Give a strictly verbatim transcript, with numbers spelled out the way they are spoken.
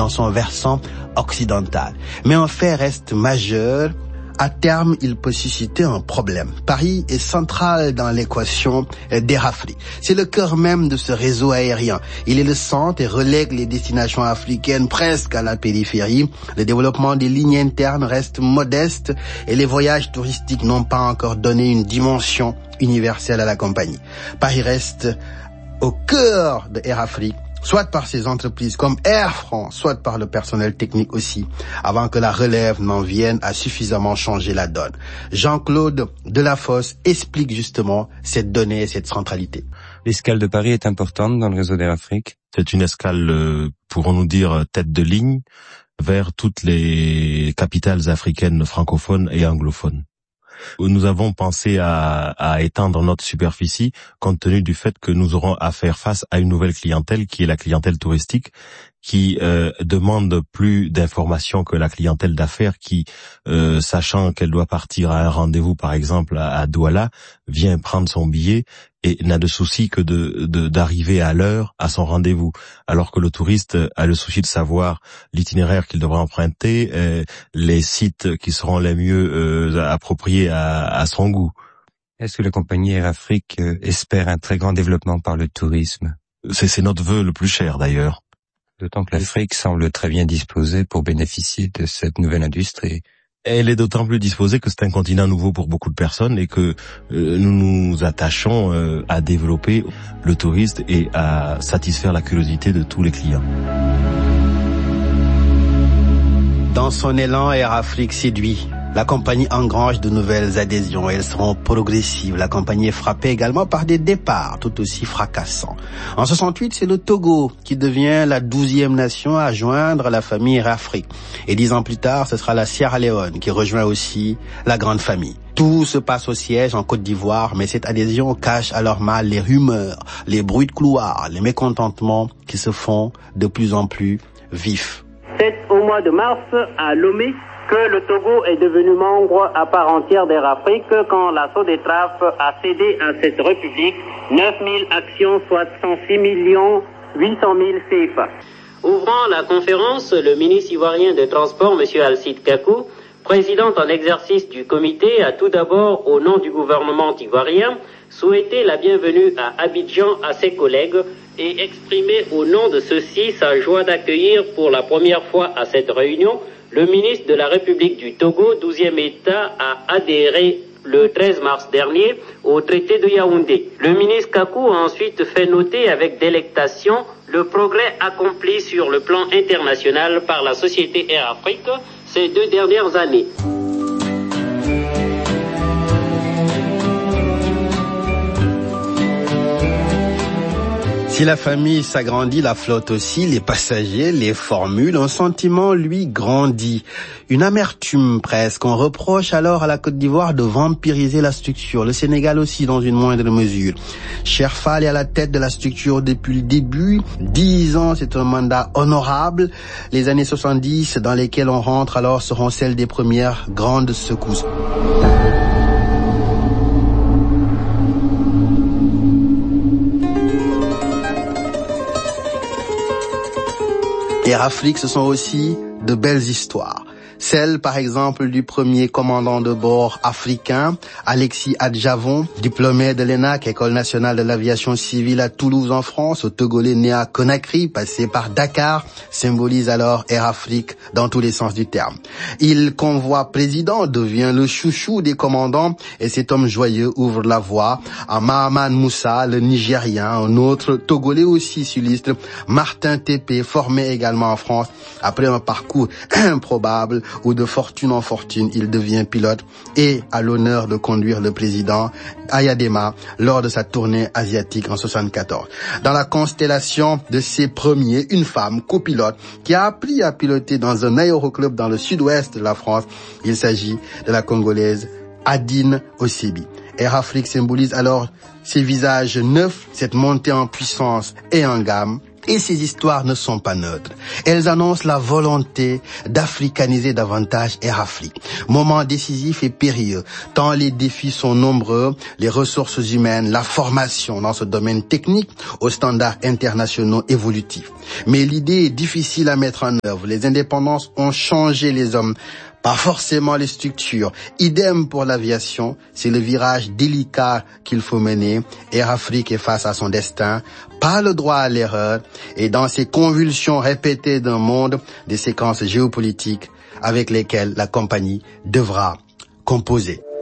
dans son versant occidental. Mais un fait reste majeur. À terme, il peut susciter un problème. Paris est central dans l'équation d'Air Afrique. C'est le cœur même de ce réseau aérien. Il est le centre et relègue les destinations africaines presque à la périphérie. Le développement des lignes internes reste modeste et les voyages touristiques n'ont pas encore donné une dimension universelle à la compagnie. Paris reste au cœur de Air Afrique, soit par ses entreprises comme Air France, soit par le personnel technique aussi, avant que la relève n'en vienne à suffisamment changer la donne. Jean-Claude Delafosse explique justement cette donnée et cette centralité. L'escale de Paris est importante dans le réseau d'Air Afrique. C'est une escale, euh, pourrons-nous dire, tête de ligne vers toutes les capitales africaines francophones et anglophones. Nous avons pensé à, à étendre notre superficie compte tenu du fait que nous aurons à faire face à une nouvelle clientèle qui est la clientèle touristique, qui euh, demande plus d'informations que la clientèle d'affaires qui, euh, sachant qu'elle doit partir à un rendez-vous par exemple à, à Douala, vient prendre son billet et n'a de souci que de, de d'arriver à l'heure à son rendez-vous, alors que le touriste a le souci de savoir l'itinéraire qu'il devra emprunter, euh, les sites qui seront les mieux euh, appropriés à, à son goût. Est-ce que la compagnie Air Afrique euh, espère un très grand développement par le tourisme? C'est, c'est notre vœu le plus cher d'ailleurs. D'autant que l'Afrique semble très bien disposée pour bénéficier de cette nouvelle industrie. Elle est d'autant plus disposée que c'est un continent nouveau pour beaucoup de personnes et que euh, nous nous attachons euh, à développer le touriste et à satisfaire la curiosité de tous les clients. Dans son élan, Air Afrique séduit. La compagnie engrange de nouvelles adhésions. Elles seront progressives. La compagnie est frappée également par des départs tout aussi fracassants. En soixante-huit, c'est le Togo qui devient la douzième nation à joindre la famille Air Afrique. Et dix ans plus tard, ce sera la Sierra Leone qui rejoint aussi la grande famille. Tout se passe au siège en Côte d'Ivoire, mais cette adhésion cache alors mal les rumeurs, les bruits de couloir, les mécontentements qui se font de plus en plus vifs. C'est au mois de mars à Lomé que le Togo est devenu membre à part entière d'Air Afrique quand la SODETRAF a cédé à cette république neuf mille actions, soit cent six millions huit cent mille C F A. Ouvrant la conférence, le ministre ivoirien des Transports, M. Alcide Kakou, président en exercice du comité, a tout d'abord, au nom du gouvernement ivoirien, souhaité la bienvenue à Abidjan à ses collègues et exprimé au nom de ceux-ci sa joie d'accueillir pour la première fois à cette réunion le ministre de la République du Togo, douzième État, a adhéré le treize mars dernier au traité de Yaoundé. Le ministre Kakou a ensuite fait noter avec délectation le progrès accompli sur le plan international par la société Air Afrique ces deux dernières années. Si la famille s'agrandit, la flotte aussi, les passagers, les formules, un sentiment, lui, grandit. Une amertume presque. On reproche alors à la Côte d'Ivoire de vampiriser la structure. Le Sénégal aussi, dans une moindre mesure. Cherfal est à la tête de la structure depuis le début. Dix ans, c'est un mandat honorable. Les années soixante-dix, dans lesquelles on rentre alors, seront celles des premières grandes secousses. Air Afrique, ce sont aussi de belles histoires. Celle, par exemple, du premier commandant de bord africain, Alexis Adjavon, diplômé de l'E N A C, École nationale de l'aviation civile à Toulouse en France, au Togolais né à Conakry, passé par Dakar, symbolise alors Air Afrique dans tous les sens du terme. Il convoi président, devient le chouchou des commandants, et cet homme joyeux ouvre la voie à Mahaman Moussa, le Nigérien, un autre Togolais aussi suliste, Martin Tépé, formé également en France, après un parcours improbable, où de fortune en fortune, il devient pilote et a l'honneur de conduire le président Ayadema lors de sa tournée asiatique en soixante-quatorze. Dans la constellation de ses premiers, une femme copilote qui a appris à piloter dans un aéroclub dans le sud-ouest de la France. Il s'agit de la Congolaise Adine Osebi. Air Afrique symbolise alors ces visages neufs, cette montée en puissance et en gamme. Et ces histoires ne sont pas neutres. Elles annoncent la volonté d'africaniser davantage Air Afrique. Moment décisif et périlleux, tant les défis sont nombreux, les ressources humaines, la formation dans ce domaine technique aux standards internationaux évolutifs. Mais l'idée est difficile à mettre en œuvre. Les indépendances ont changé les hommes, pas forcément les structures. Idem pour l'aviation, c'est le virage délicat qu'il faut mener. Air Afrique est face à son destin, pas le droit à l'erreur, et dans ces convulsions répétées d'un monde, des séquences géopolitiques avec lesquelles la compagnie devra composer.